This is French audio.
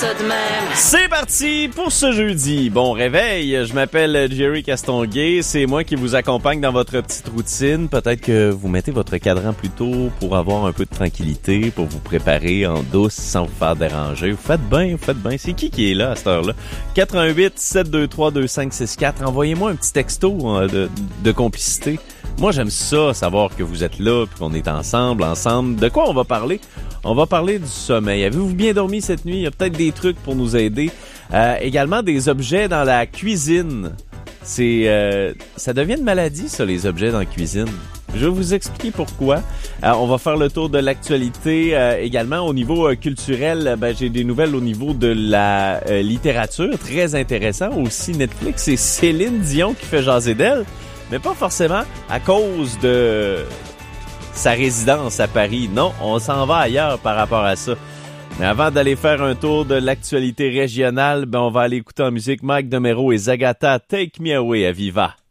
ça de même. C'est parti pour ce jeudi. Bon réveil, je m'appelle Jerry Castonguay. C'est moi qui vous accompagne dans votre petite routine. Peut-être que vous mettez votre cadran plus tôt pour avoir un peu de tranquillité, pour vous préparer en douce sans vous faire déranger. Vous faites bien. C'est qui est là à cette heure-là? 88-723-2564. Envoyez-moi un petit texto de complicité. Moi, j'aime ça, savoir que vous êtes là, puis qu'on est ensemble. De quoi on va parler? On va parler du sommeil. Avez-vous bien dormi cette nuit? Il y a peut-être des trucs pour nous aider. Également, des objets dans la cuisine. Ça devient une maladie, ça, les objets dans la cuisine. Je vais vous expliquer pourquoi. On va faire le tour de l'actualité. Également, au niveau culturel, j'ai des nouvelles au niveau de la littérature. Très intéressant. Aussi, Netflix, c'est Céline Dion qui fait jaser d'elle. Mais pas forcément à cause de sa résidence à Paris. Non, on s'en va ailleurs par rapport à ça. Mais avant d'aller faire un tour de l'actualité régionale, on va aller écouter en musique Mike DeMero et Zagata, Take Me Away à Viva.